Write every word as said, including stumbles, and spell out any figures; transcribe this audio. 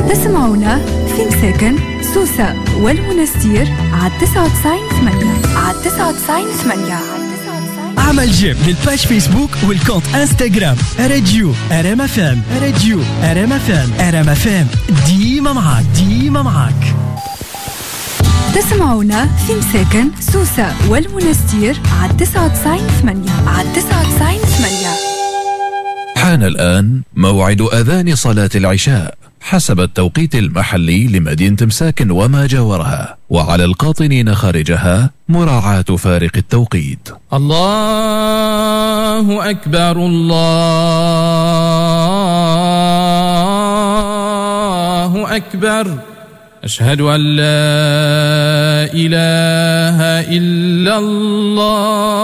تسمعونا في مساكن سوسة والمنستير على تسعة وتسعين ثمانية على تسعة وتسعين ثمانية. عمل جيم للباج فيسبوك والكونت انستغرام راديو ار ام اف ام راديو ار ام اف ام ار ام اف ام ديما معاك ديما معاك. تسمعونا في مساكن سوسة والمنستير على تسعة وتسعين ثمانية على تسعة وتسعين ثمانية. حان الآن موعد أذان صلاة العشاء حسب التوقيت المحلي لمدينة مساكن وما جاورها، وعلى القاطنين خارجها مراعاة فارق التوقيت. الله أكبر الله أكبر أشهد أن لا إله إلا الله